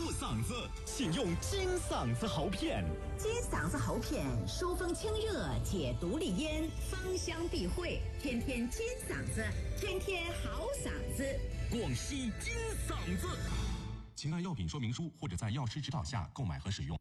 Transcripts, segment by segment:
护嗓子，请用金嗓子喉片。 金嗓子喉片疏风清热，解毒利咽，芳香避秽，天天金嗓子，天天好嗓子。 广西金嗓子，请按药品说明书或者在药师指导下购买和使用。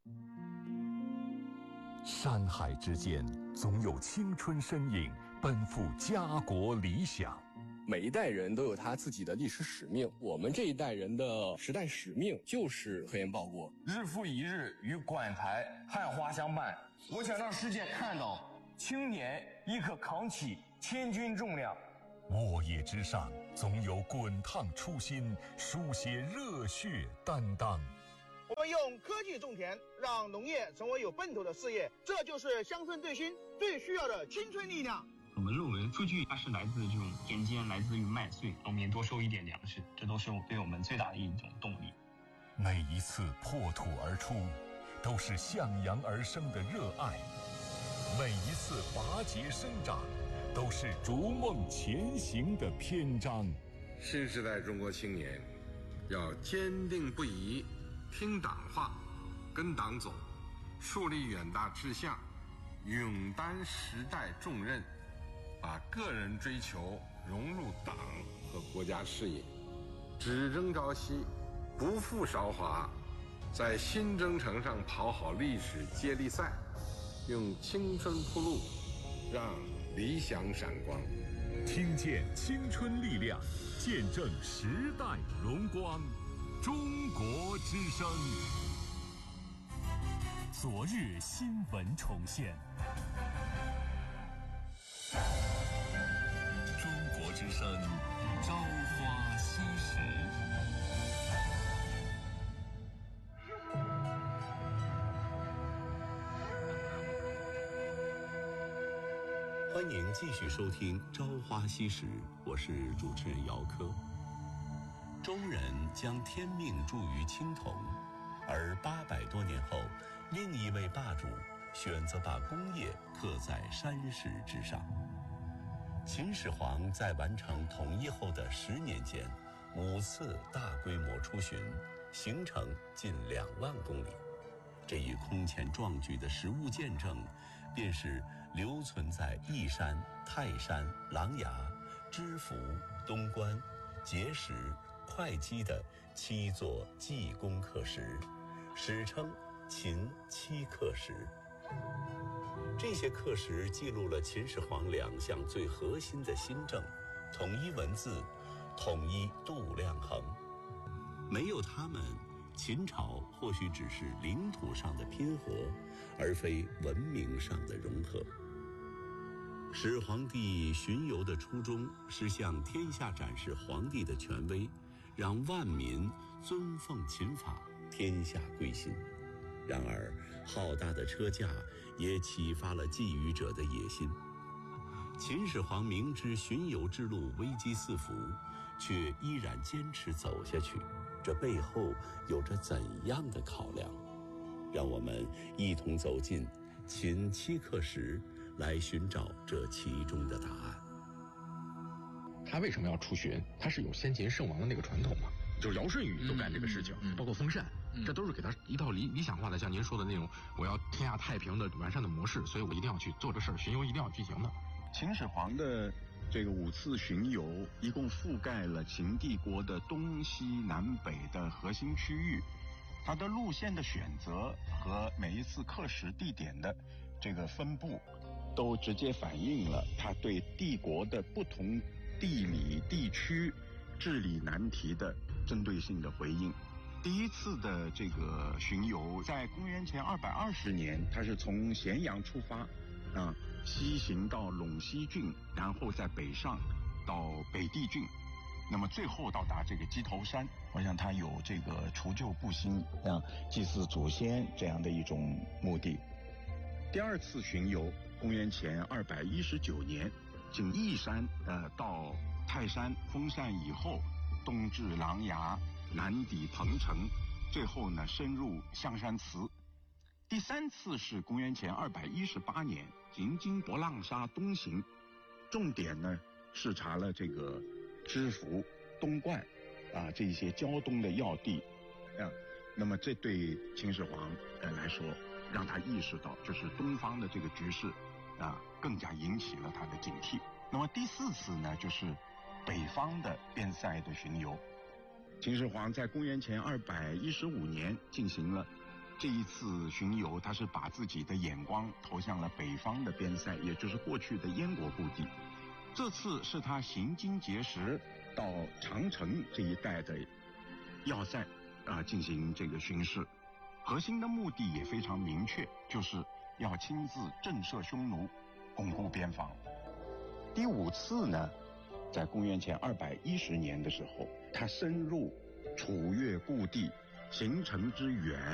山海之间，总有青春身影奔赴家国理想。 每一代人都有他自己的历史使命，我们这一代人的时代使命就是科研报国。 日复一日与馆台汉花相伴，我想让世界看到青年亦可扛起千钧重量。 沃野之上，总有滚烫初心，书写热血担当。 我们用科技种田，让农业成为有奔头的事业，这就是乡村振兴最需要的青春力量。 我们认为数据它是来自这种田间，来自于麦穗，农民多收一点粮食，这都是对我们最大的一种动力。 每一次破土而出，都是向阳而生的热爱；每一次拔节生长，都是逐梦前行的篇章。 新时代中国青年要坚定不移听党话，跟党走，树立远大志向，勇担时代重任，把个人追求融入党和国家事业，只争朝夕，不负韶华，在新征程上跑好历史接力赛，用青春铺路，让理想闪光。 听见青春力量，见证时代荣光。中国之声， 昨日新闻重现。中国之声，朝花夕拾。 欢迎继续收听《朝花夕拾》，我是主持人姚科。中人将天命注于青铜，而800多年后，另一位霸主选择把工业刻在山石之上。秦始皇在完成统一后的10年间，5次大规模出巡，行程近2万公里。这一空前壮举的实物见证，便是留存在义山、泰山、琅琊、知府、东关、碣石、会稽的7座济公刻石，史称秦7刻石。这些刻石记录了秦始皇2项最核心的新政：统一文字，统一度量衡。没有他们，秦朝或许只是领土上的拼合，而非文明上的融合。始皇帝巡游的初衷是向天下展示皇帝的权威，让万民尊奉秦法，天下归心。然而浩大的车架也启发了觊觎者的野心。秦始皇明知巡游之路危机四伏，却依然坚持走下去，这背后有着怎样的考量？让我们一同走进秦7刻石，来寻找这其中的答案。 他为什么要出巡？他是有先秦圣王的那个传统嘛，就是尧舜禹都干这个事情，包括封禅，这都是给他一套理想化的，像您说的那种我要天下太平的完善的模式，所以我一定要去做这事儿，巡游一定要进行的。 秦始皇的这个5次巡游，一共覆盖了秦帝国的东西南北的核心区域，它的路线的选择和每一次刻石地点的这个分布，都直接反映了他对帝国的不同地理地区治理难题的针对性的回应。第一次的这个巡游在公元前220年，它是从咸阳出发，西行到陇西郡，然后再北上到北地郡，那么最后到达这个鸡头山。我想它有这个除旧布新，祭祀祖先这样的一种目的。第二次巡游，公元前219年，经义山到泰山封禅以后，东至琅琊，南抵彭城，最后呢深入象山祠。第3次是公元前218年，行经博浪沙东行，重点呢视察了这个知府、东冠这些胶东的要地。 那么这对秦始皇来说，让他意识到就是东方的这个局势更加引起了他的警惕。那么第4次呢，就是北方的边塞的巡游。秦始皇在公元前215年进行了这一次巡游，他是把自己的眼光投向了北方的边塞，也就是过去的燕国故地。这次是他行经碣石到长城这一带的要塞进行这个巡视，核心的目的也非常明确，就是要亲自震慑匈奴，巩固边防。第5次呢，在公元前210年的时候，他深入楚越故地，形成之远